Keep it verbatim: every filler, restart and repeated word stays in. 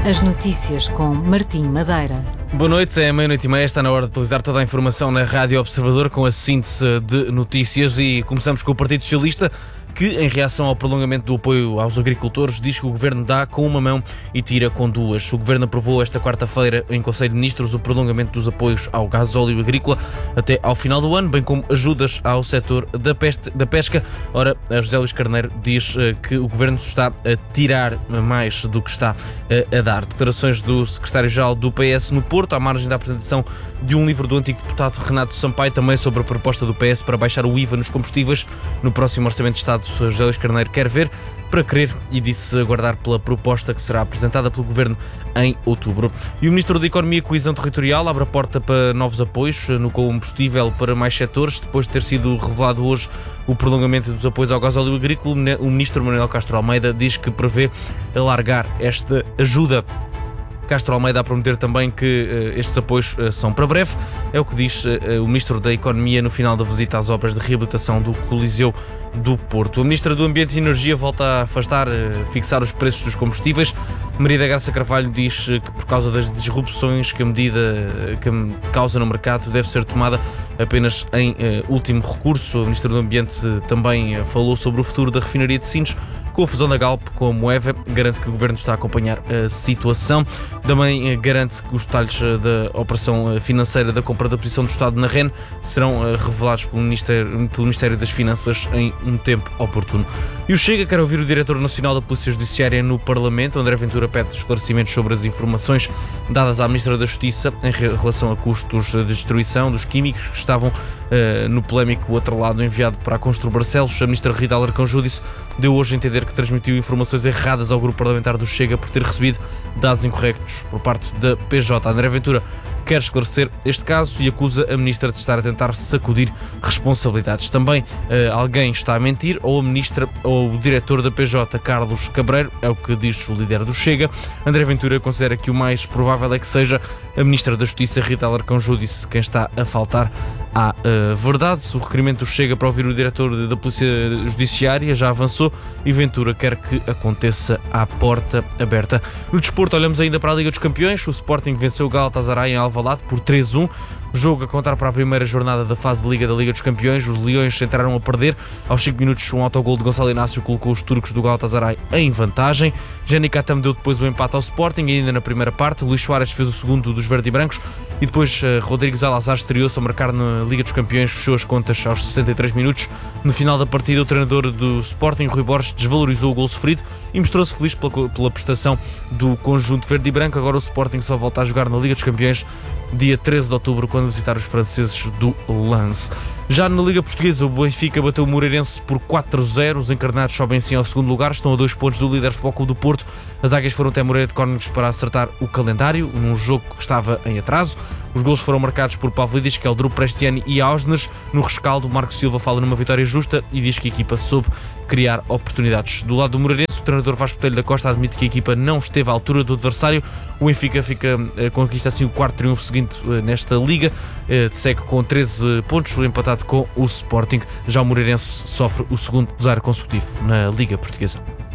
As notícias com Martim Madeira. Boa noite, é meia-noite e meia, está na hora de atualizar toda a informação na Rádio Observador com a síntese de notícias e começamos com o Partido Socialista, que, em reação ao prolongamento do apoio aos agricultores, diz que o Governo dá com uma mão e tira com duas. O Governo aprovou esta quarta-feira em Conselho de Ministros o prolongamento dos apoios ao gasóleo agrícola até ao final do ano, bem como ajudas ao setor da, peste, da pesca. Ora, a José Luís Carneiro diz uh, que o Governo está a tirar mais do que está uh, a dar. Declarações do secretário-geral do P S no Porto, à margem da apresentação de um livro do antigo deputado Renato Sampaio, também sobre a proposta do P S para baixar o I V A nos combustíveis no próximo Orçamento de Estado. José Luís Carneiro quer ver para crer e disse aguardar pela proposta que será apresentada pelo Governo em outubro. E o Ministro da Economia e Coesão Territorial abre a porta para novos apoios no combustível para mais setores, depois de ter sido revelado hoje o prolongamento dos apoios ao gasóleo agrícola. O Ministro Manuel Castro Almeida diz que prevê alargar esta ajuda. Castro Almeida a prometer também que uh, estes apoios uh, são para breve, é o que diz uh, o Ministro da Economia no final da visita às obras de reabilitação do Coliseu do Porto. A Ministra do Ambiente e Energia volta a afastar, uh, fixar os preços dos combustíveis. Maria da Graça Carvalho diz uh, que por causa das disrupções que a medida uh, que causa no mercado deve ser tomada apenas em uh, último recurso. A Ministra do Ambiente uh, também uh, falou sobre o futuro da refinaria de Sines, com a fusão da Galp com a Moeva. Garante que o Governo está a acompanhar a situação. Também garante que os detalhes da operação financeira da compra da posição do Estado na R E N serão revelados pelo Ministério, pelo Ministério das Finanças em um tempo oportuno. E o Chega quer ouvir o Diretor Nacional da Polícia Judiciária no Parlamento. André Ventura pede esclarecimentos sobre as informações dadas à Ministra da Justiça em relação a custos de destruição dos químicos que estavam uh, no polémico outro lado enviado para a Constru Barcelos. A Ministra Rita Alarcão Júdice deu hoje a entender que transmitiu informações erradas ao grupo parlamentar do Chega por ter recebido dados incorretos por parte da P J. André Ventura quer esclarecer este caso e acusa a Ministra de estar a tentar sacudir responsabilidades. Também uh, alguém está a mentir, ou a Ministra ou o Diretor da P J, Carlos Cabreiro, é o que diz o líder do Chega. André Ventura considera que o mais provável é que seja a Ministra da Justiça, Rita Alarcão Júdice, quem está a faltar à uh, verdade. O requerimento do Chega para ouvir o Diretor da Polícia Judiciária já avançou e Ventura quer que aconteça à porta aberta. No desporto, olhamos ainda para a Liga dos Campeões. O Sporting venceu o Galatasaray em Alvalade por três a um. Jogo a contar para a primeira jornada da fase de Liga da Liga dos Campeões. Os Leões entraram a perder. Aos cinco minutos, um autogol de Gonçalo Inácio colocou os turcos do Galatasaray em vantagem. Jenny Katam deu depois o empate ao Sporting, ainda na primeira parte. Luís Soares fez o segundo dos verde e brancos. E depois uh, Rodrigo Salazar estreou-se a marcar na Liga dos Campeões. Fechou as contas aos sessenta e três minutos. No final da partida, o treinador do Sporting, Rui Borges, desvalorizou o gol sofrido e mostrou-se feliz pela, pela prestação do conjunto verde e branco. Agora o Sporting só volta a jogar na Liga dos Campeões dia treze de outubro, quando visitar os franceses do Lens. Já na Liga Portuguesa, o Benfica bateu o Moreirense por quatro a zero. Os encarnados sobem sim ao segundo lugar, estão a dois pontos do líder Futebol Clube do Porto. As águias foram até Moreira de Cónegos para acertar o calendário, num jogo que estava em atraso. Os golos foram marcados por Pavlidis, Keldru, Prestiani e Ausnes. No rescaldo, Marco Silva fala numa vitória justa e diz que a equipa soube criar oportunidades. Do lado do Moreirense, o treinador Vasco Botelho da Costa admite que a equipa não esteve à altura do adversário. O Benfica fica, conquista assim o quarto triunfo seguinte nesta liga, segue com treze pontos, empatado com o Sporting. Já o Moreirense sofre o segundo desaire consecutivo na Liga Portuguesa.